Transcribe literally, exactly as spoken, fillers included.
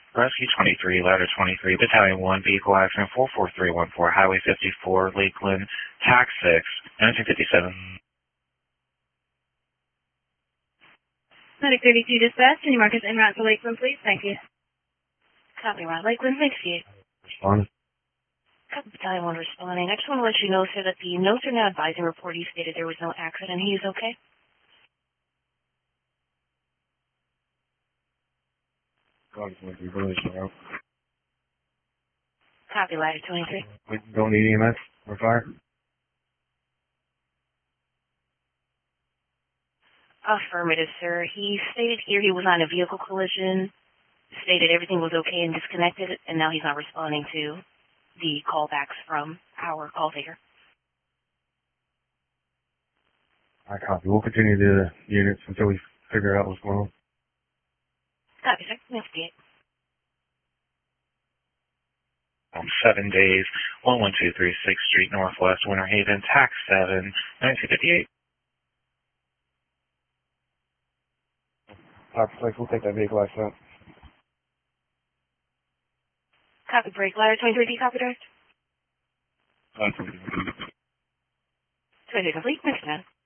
Rescue twenty-three, Ladder twenty-three, Battalion one, Vehicle Accident four four three one four, Highway fifty-four, Lakeland, Tax six, nineteen fifty-seven. Medic thirty-two dispatch, can you mark us en route to Lakeland, please? Thank you. Copy, Ron. Lakeland, thanks you. Respond. Copy, Battalion one responding. I just want to let you know, sir, that the notes are now advising report. He stated there was no accident. He is okay? God, it's like we really slow. Copy, Ladder twenty-three. We don't need E M S or fire? Affirmative, sir. He stated here he was on a vehicle collision, stated everything was okay and disconnected, and now he's not responding to the callbacks from our call taker. I copy. We'll continue the units until we figure out what's going on. Copy, sir. Thanks, Pete. Um, seven days, one one two three sixth Street Northwest, Winter Haven, Tax seven, nineteen fifty-eight. Copy, six. We'll take that vehicle accident. Copy, break. Ladder twenty-three, D, copy, direct. Copy. twenty-three complete. Thanks, man.